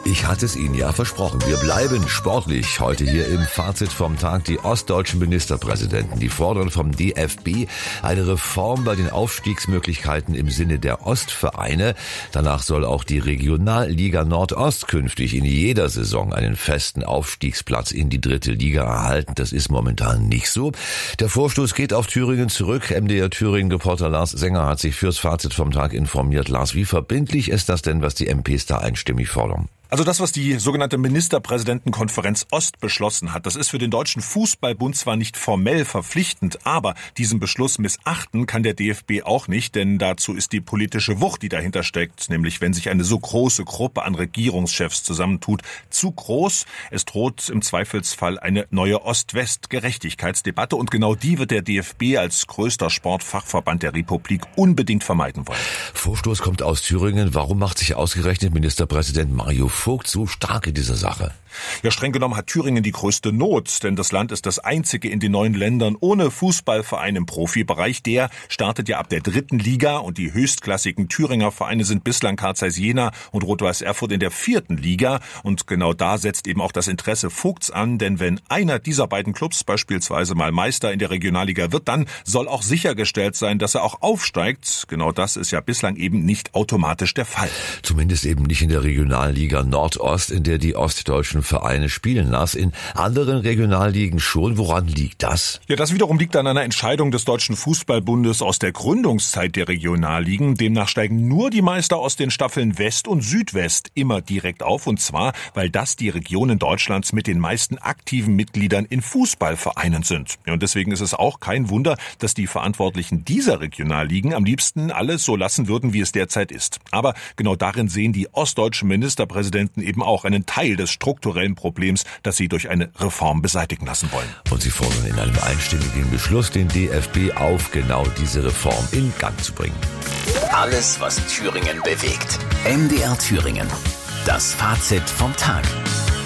Ich hatte es Ihnen ja versprochen. Wir bleiben sportlich. Heute hier im Fazit vom Tag. Die ostdeutschen Ministerpräsidenten, die fordern vom DFB eine Reform bei den Aufstiegsmöglichkeiten im Sinne der Ostvereine. Danach soll auch die Regionalliga Nordost künftig in jeder Saison einen festen Aufstiegsplatz in die 3. Liga erhalten. Das ist momentan nicht so. Der Vorstoß geht auf Thüringen zurück. MDR Thüringen-Reporter Lars Sänger hat sich fürs Fazit vom Tag informiert. Lars, wie verbindlich ist das denn, was die MPs da einstimmig fordern? Also das, was die sogenannte Ministerpräsidentenkonferenz Ost beschlossen hat, das ist für den Deutschen Fußballbund zwar nicht formell verpflichtend, aber diesen Beschluss missachten kann der DFB auch nicht, denn dazu ist die politische Wucht, die dahinter steckt, nämlich wenn sich eine so große Gruppe an Regierungschefs zusammentut, zu groß. Es droht im Zweifelsfall eine neue Ost-West-Gerechtigkeitsdebatte und genau die wird der DFB als größter Sportfachverband der Republik unbedingt vermeiden wollen. Vorstoß kommt aus Thüringen. Warum macht sich ausgerechnet Ministerpräsident Mario Vogt so stark in dieser Sache? Ja, streng genommen hat Thüringen die größte Not, denn das Land ist das einzige in den neuen Ländern ohne Fußballverein im Profibereich. Der startet ja ab der 3. Liga und die höchstklassigen Thüringer Vereine sind bislang Carl Zeiss Jena und Rot-Weiß Erfurt in der 4. Liga. Und genau da setzt eben auch das Interesse Vogts an, denn wenn einer dieser beiden Clubs beispielsweise mal Meister in der Regionalliga wird, dann soll auch sichergestellt sein, dass er auch aufsteigt. Genau das ist ja bislang eben nicht automatisch der Fall. Zumindest eben nicht in der Regionalliga Nordost, in der die ostdeutschen Vereine spielen, Lars. In anderen Regionalligen schon. Woran liegt das? Ja, das wiederum liegt an einer Entscheidung des Deutschen Fußballbundes aus der Gründungszeit der Regionalligen. Demnach steigen nur die Meister aus den Staffeln West und Südwest immer direkt auf. Und zwar, weil das die Regionen Deutschlands mit den meisten aktiven Mitgliedern in Fußballvereinen sind. Ja, und deswegen ist es auch kein Wunder, dass die Verantwortlichen dieser Regionalligen am liebsten alles so lassen würden, wie es derzeit ist. Aber genau darin sehen die ostdeutschen Ministerpräsidenten eben auch einen Teil des strukturellen Problems, das sie durch eine Reform beseitigen lassen wollen. Und sie fordern in einem einstimmigen Beschluss den DFB auf, genau diese Reform in Gang zu bringen. Alles, was Thüringen bewegt. MDR Thüringen. Das Fazit vom Tag.